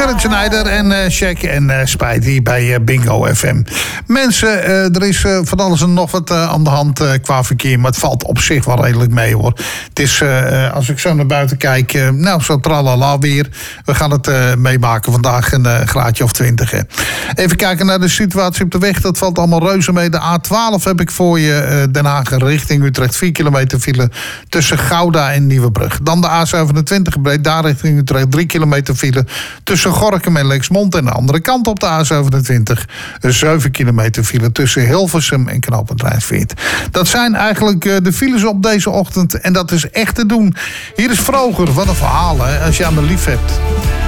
Gerrit Schneider en Shaq en Spijt bij Bingo FM. Mensen, er is van alles en nog wat aan de hand qua verkeer. Maar het valt op zich wel redelijk mee, hoor. Het is, als ik zo naar buiten kijk, zo tralala weer. We gaan het meemaken vandaag een graadje of 20. Hè. Even kijken naar de situatie op de weg. Dat valt allemaal reuze mee. De A12 heb ik voor je. Den Haag richting Utrecht. 4 kilometer file tussen Gouda en Nieuwebrug. Dan de A27 Breda richting Utrecht. 3 kilometer file tussen Gorinchem en Lexmond. En de andere kant op de A27. 7 kilometer file tussen Hilversum en Knooppunt Rijnsweert. Dat zijn eigenlijk de files op deze ochtend. En dat is echt te doen. Hier is Vroger. Wat een verhaal, hè, als je aan me lief hebt.